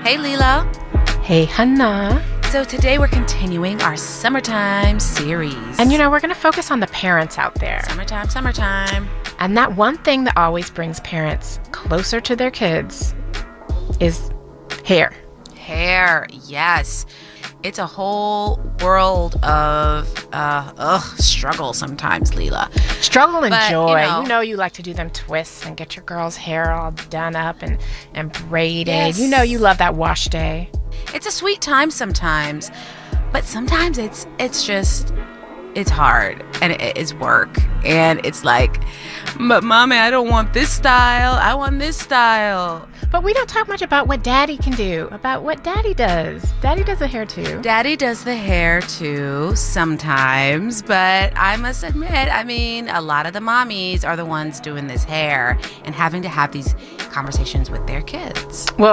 Hey, Leela. Hey, Hannah. So today we're continuing our summertime series. And we're going to focus on the parents out there. Summertime. And that one thing that always brings parents closer to their kids is hair. Hair, yes. It's a whole world of struggle sometimes, Leela. Struggle and But, joy. You like to do them twists and get your girl's hair all done up and braided. Yes. You love that wash day. It's a sweet time sometimes, but sometimes it's hard and it is work. And it's like, but mommy, I don't want this style. I want this style. But we don't talk much about what daddy can do, about what daddy does. Daddy does the hair too. Daddy does the hair too sometimes, but I must admit, a lot of the mommies are the ones doing this hair and having to have these conversations with their kids. Well,